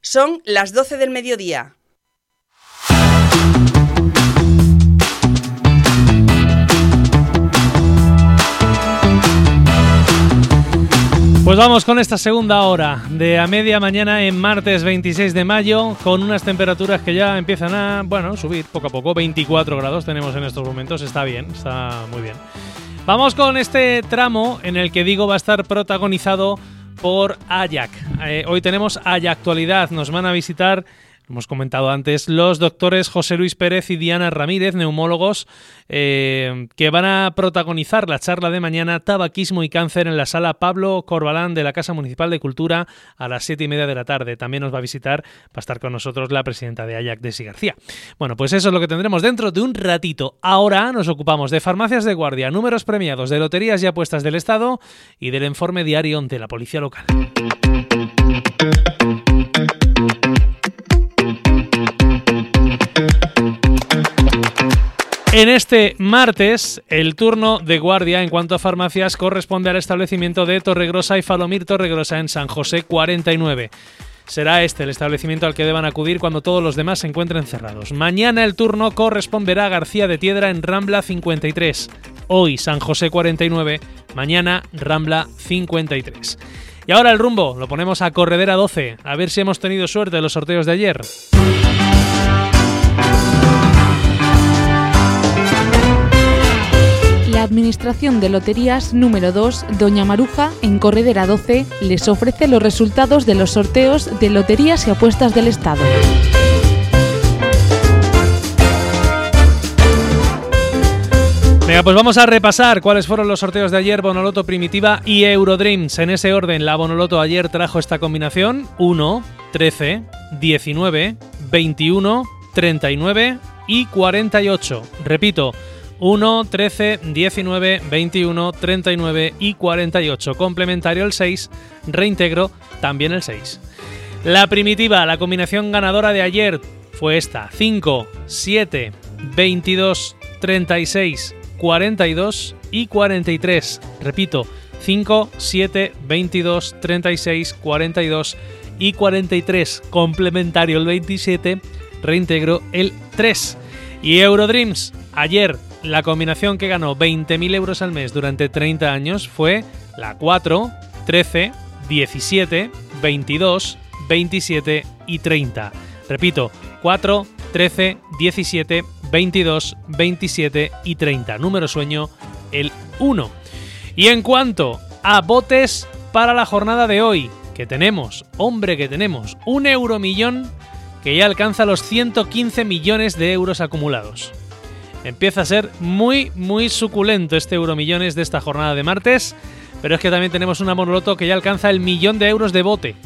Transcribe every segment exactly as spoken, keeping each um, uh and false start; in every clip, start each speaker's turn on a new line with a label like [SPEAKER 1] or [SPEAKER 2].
[SPEAKER 1] Son las doce del mediodía.
[SPEAKER 2] Pues vamos con esta segunda hora de a media mañana en martes veintiséis de mayo, con unas temperaturas que ya empiezan a, bueno, subir poco a poco. veinticuatro grados tenemos en estos momentos, está bien, está muy bien. Vamos con este tramo en el que digo va a estar protagonizado por Ayac. Eh, hoy tenemos Ayactualidad, nos van a visitar, hemos comentado antes, los doctores José Luis Pérez y Diana Ramírez, neumólogos, eh, que van a protagonizar la charla de mañana Tabaquismo y Cáncer en la sala Pablo Corbalán de la Casa Municipal de Cultura a las siete y media de la tarde. También nos va a visitar, va a estar con nosotros la presidenta de Ayac, Desi García. Bueno, pues eso es lo que tendremos dentro de un ratito. Ahora nos ocupamos de farmacias de guardia, números premiados, de loterías y apuestas del Estado y del informe diario de la policía local. En este martes, el turno de guardia en cuanto a farmacias corresponde al establecimiento de Torregrosa y Falomir Torregrosa en San José cuarenta y nueve. Será este el establecimiento al que deban acudir cuando todos los demás se encuentren cerrados. Mañana el turno corresponderá a García de Tiedra en Rambla cincuenta y tres. Hoy San José cuarenta y nueve, mañana Rambla cincuenta y tres. Y ahora el rumbo lo ponemos a Corredera doce, a ver si hemos tenido suerte en los sorteos de ayer.
[SPEAKER 3] La Administración de Loterías número dos, Doña Maruja, en Corredera doce, les ofrece los resultados de los sorteos de Loterías y Apuestas del Estado.
[SPEAKER 2] Venga, pues vamos a repasar cuáles fueron los sorteos de ayer, Bonoloto Primitiva y Eurodreams. En ese orden, la Bonoloto ayer trajo esta combinación: uno, trece, diecinueve, veintiuno, treinta y nueve y cuarenta y ocho. Repito, uno, trece, diecinueve, veintiuno, treinta y nueve y cuarenta y ocho. Complementario el seis, reintegro también el seis. La Primitiva, la combinación ganadora de ayer fue esta: cinco, siete, veintidós, treinta y seis, cuarenta y dos y cuarenta y tres. Repito, cinco, siete, veintidós, treinta y seis, cuarenta y dos y cuarenta y tres. Complementario el veintisiete, reintegro el tres. Y Eurodreams, ayer la combinación que ganó veinte mil euros al mes durante treinta años fue la cuatro, trece, diecisiete, veintidós, veintisiete y treinta. Repito, cuatro, trece, diecisiete, veintidós, veintisiete y treinta. Número sueño, el uno. Y en cuanto a botes para la jornada de hoy, que tenemos, hombre que tenemos, un euromillón que ya alcanza los ciento quince millones de euros acumulados. Empieza a ser muy, muy suculento este euromillones de esta jornada de martes, pero es que también tenemos una Bonoloto que ya alcanza el millón de euros de bote.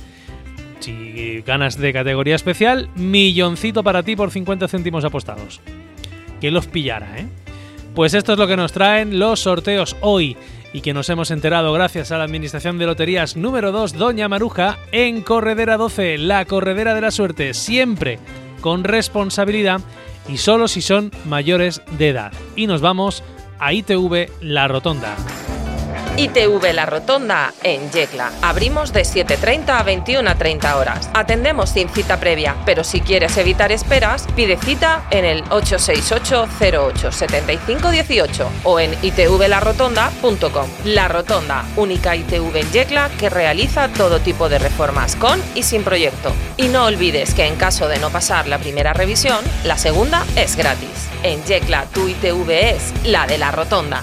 [SPEAKER 2] Si ganas de categoría especial, milloncito para ti por cincuenta céntimos apostados. ¿Quién los pillara, eh? Pues esto es lo que nos traen los sorteos hoy y que nos hemos enterado gracias a la Administración de Loterías número dos, Doña Maruja, en Corredera doce, la Corredera de la Suerte, siempre con responsabilidad y solo si son mayores de edad. Y nos vamos a I T V La Rotonda.
[SPEAKER 4] I T V La Rotonda en Yecla. Abrimos de siete treinta a veintiuna treinta horas. Atendemos sin cita previa, pero si quieres evitar esperas, pide cita en el ocho seis ocho, cero ocho, siete cinco uno ocho o en i t v la rotonda punto com. La Rotonda, única I T V en Yecla que realiza todo tipo de reformas con y sin proyecto. Y no olvides que en caso de no pasar la primera revisión, la segunda es gratis. En Yecla tu I T V es la de La Rotonda.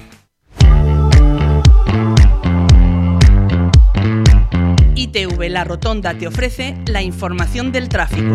[SPEAKER 1] I T V La Rotonda te ofrece la información del tráfico.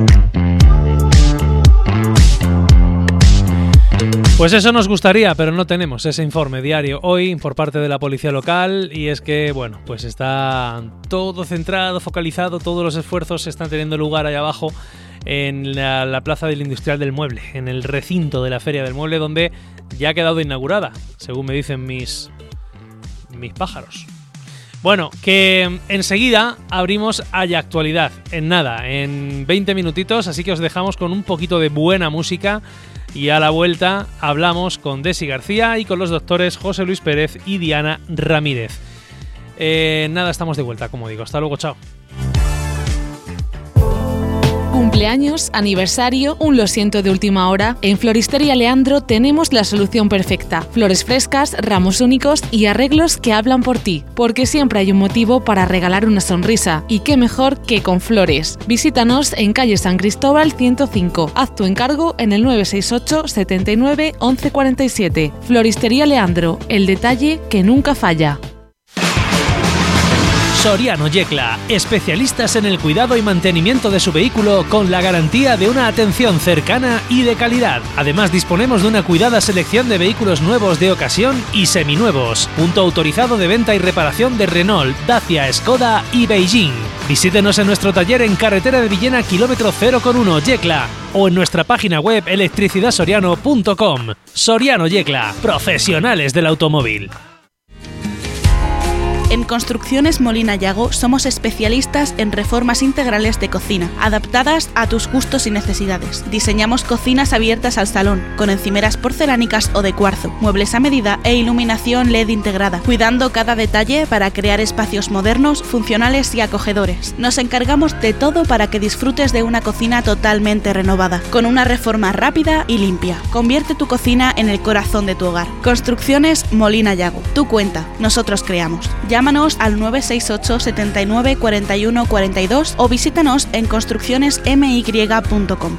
[SPEAKER 2] Pues eso nos gustaría, pero no tenemos ese informe diario hoy por parte de la policía local y es que, bueno, pues está todo centrado, focalizado, todos los esfuerzos están teniendo lugar allá abajo en la, la Plaza del Industrial del Mueble, en el recinto de la Feria del Mueble, donde ya ha quedado inaugurada, según me dicen mis, mis pájaros. Bueno, que enseguida abrimos Ayactualidad, en nada, en veinte minutitos, así que os dejamos con un poquito de buena música y a la vuelta hablamos con Desi García y con los doctores José Luis Pérez y Diana Ramírez. Eh, nada, estamos de vuelta, como digo. Hasta luego, chao.
[SPEAKER 3] Cumpleaños, aniversario, un lo siento de última hora. En Floristería Leandro tenemos la solución perfecta. Flores frescas, ramos únicos y arreglos que hablan por ti. Porque siempre hay un motivo para regalar una sonrisa. Y qué mejor que con flores. Visítanos en calle San Cristóbal ciento cinco. Haz tu encargo en el nueve seis ocho, setenta y nueve, once cuarenta y siete. Floristería Leandro, el detalle que nunca falla.
[SPEAKER 2] Soriano Yecla, especialistas en el cuidado y mantenimiento de su vehículo con la garantía de una atención cercana y de calidad. Además, disponemos de una cuidada selección de vehículos nuevos de ocasión y seminuevos. Punto autorizado de venta y reparación de Renault, Dacia, Skoda y Beijing. Visítenos en nuestro taller en carretera de Villena, kilómetro cero coma uno, Yecla, o en nuestra página web electricidad soriano punto com. Soriano Yecla, profesionales del automóvil.
[SPEAKER 5] En Construcciones Molina Yago somos especialistas en reformas integrales de cocina, adaptadas a tus gustos y necesidades. Diseñamos cocinas abiertas al salón, con encimeras porcelánicas o de cuarzo, muebles a medida e iluminación L E D integrada, cuidando cada detalle para crear espacios modernos, funcionales y acogedores. Nos encargamos de todo para que disfrutes de una cocina totalmente renovada, con una reforma rápida y limpia. Convierte tu cocina en el corazón de tu hogar. Construcciones Molina Yago. Tú cuenta, nosotros creamos. Llámanos al nueve seis ocho, setenta y nueve, cuarenta y uno, cuarenta y dos o visítanos en construcciones m y punto com.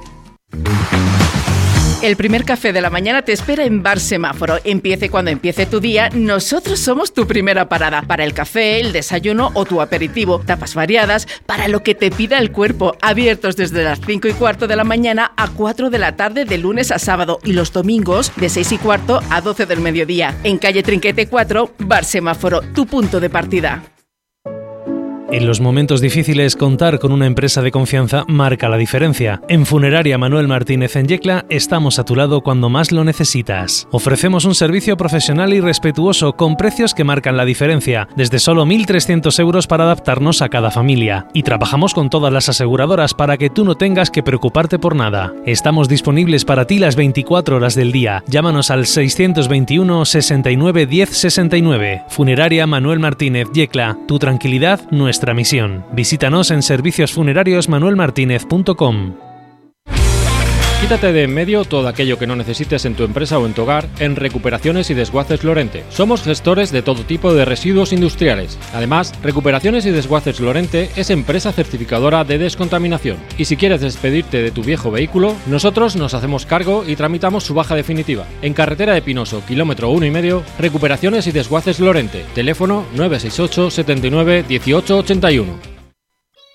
[SPEAKER 6] El primer café de la mañana te espera en Bar Semáforo. Empiece cuando empiece tu día, nosotros somos tu primera parada. Para el café, el desayuno o tu aperitivo. Tapas variadas para lo que te pida el cuerpo. Abiertos desde las cinco y cuarto de la mañana a cuatro de la tarde de lunes a sábado. Y los domingos de seis y cuarto a doce del mediodía. En calle Trinquete cuatro, Bar Semáforo, tu punto de partida.
[SPEAKER 2] En los momentos difíciles, contar con una empresa de confianza marca la diferencia. En Funeraria Manuel Martínez en Yecla estamos a tu lado cuando más lo necesitas. Ofrecemos un servicio profesional y respetuoso con precios que marcan la diferencia, desde solo mil trescientos euros para adaptarnos a cada familia. Y trabajamos con todas las aseguradoras para que tú no tengas que preocuparte por nada. Estamos disponibles para ti las veinticuatro horas del día. Llámanos al seiscientos veintiuno, sesenta y nueve, diez, sesenta y nueve. Funeraria Manuel Martínez Yecla, tu tranquilidad, nuestra Nuestra misión. Visítanos en servicios funerarios manuel martínez punto com.
[SPEAKER 7] Quítate de en medio todo aquello que no necesites en tu empresa o en tu hogar en Recuperaciones y Desguaces Lorente. Somos gestores de todo tipo de residuos industriales. Además, Recuperaciones y Desguaces Lorente es empresa certificadora de descontaminación. Y si quieres despedirte de tu viejo vehículo, nosotros nos hacemos cargo y tramitamos su baja definitiva. En carretera de Pinoso, kilómetro uno y medio, Recuperaciones y Desguaces Lorente. Teléfono nueve seis ocho, setenta y nueve, dieciocho ochenta y uno.